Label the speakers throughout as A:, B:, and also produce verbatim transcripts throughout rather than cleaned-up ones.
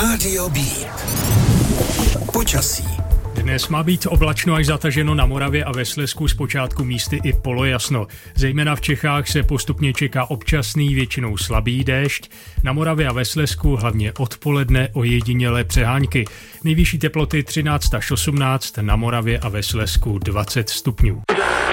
A: Rádio Beat. Počasí.
B: Dnes má být oblačno až zataženo na Moravě a ve Slezsku, zpočátku místy i polojasno. Zejména v Čechách se postupně čeká občasný, většinou slabý déšť. Na Moravě a ve Slezsku hlavně odpoledne ojedinělé přehánky. Nejvyšší teploty třináct až osmnáct, na Moravě a ve Slezsku dvacet stupňů.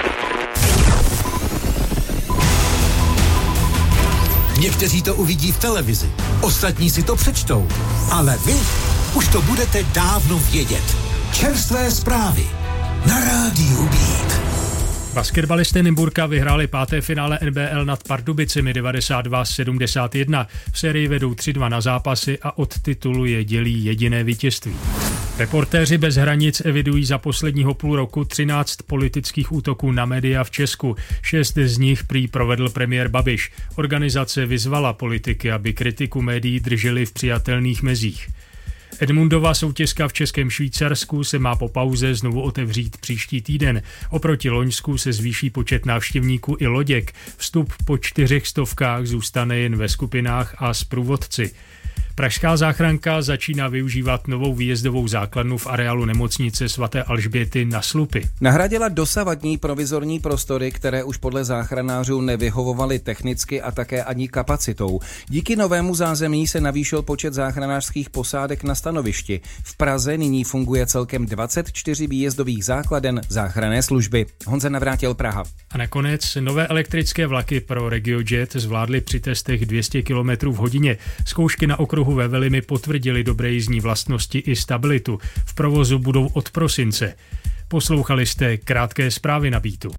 A: Někteří to uvidí v televizi, ostatní si to přečtou, ale vy už to budete dávno vědět. Čerstvé zprávy na Rádiu Beat.
B: Basketbalisté Nymburka vyhráli páté finále N B L nad Pardubicemi devadesát dva sedmdesát jedna. V sérii vedou tři dva na zápasy a od titulu je dělí jediné vítězství. Reportéři bez hranic evidují za posledního půl roku třináct politických útoků na média v Česku. Šest z nich prý provedl premiér Babiš. Organizace vyzvala politiky, aby kritiku médií drželi v přijatelných mezích. Edmundova soutěžka v Českém Švýcarsku se má po pauze znovu otevřít příští týden. Oproti loňsku se zvýší počet návštěvníků i loděk. Vstup po čtyřech stovkách zůstane jen ve skupinách a s průvodci. Pražská záchranka začíná využívat novou výjezdovou základnu v areálu nemocnice svaté Alžběty na Slupy.
C: Nahradila dosavadní provizorní prostory, které už podle záchranářů nevyhovovaly technicky a také ani kapacitou. Díky novému zázemí se navýšil počet záchranářských posádek na stanovišti. V Praze nyní funguje celkem dvacet čtyři výjezdových základen záchranné služby. Honza Navrátil, Praha.
B: A nakonec nové elektrické vlaky pro RegioJet zvládly při testech dvě stě kilometrů v hodině. Zkoušky na okruhu ve Velimi potvrdili dobré jízdní vlastnosti i stabilitu. V provozu budou od prosince. Poslouchali jste krátké zprávy na Beatu.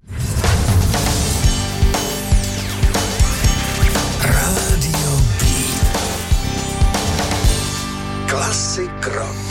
A: Rádio Beat. Klasik rock.